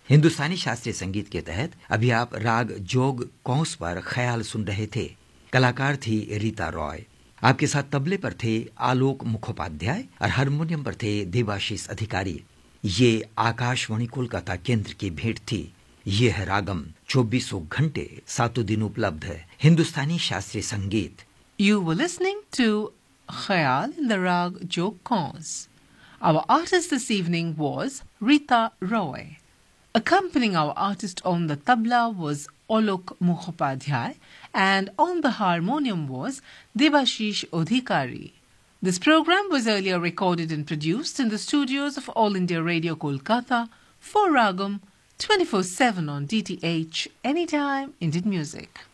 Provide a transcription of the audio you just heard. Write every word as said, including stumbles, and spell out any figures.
हिंदुस्तानी शास्त्रीय संगीत के तहत अभी आप राग जोग कौंस पर ख्याल सुन रहे थे। कलाकार थी रीता रॉय। आपके साथ तबले पर थे आलोक मुखोपाध्याय और हारमोनियम पर थे देवाशीष अधिकारी। ये आकाशवाणी कोलकाता केंद्र की भेंट थी। ये है रागम, चौबीसों घंटे सातों दिन उपलब्ध है हिंदुस्तानी शास्त्रीय संगीत। You were listening to Khayal in the Rag Jog Kaus. Our artist this evening was Rita Roy. Accompanying our artist on the tabla was Alok Mukhopadhyay and on the harmonium was Devashish Adhikari. This program was earlier recorded and produced in the studios of All India Radio Kolkata for Ragam twenty-four seven on D T H Anytime Indian Music.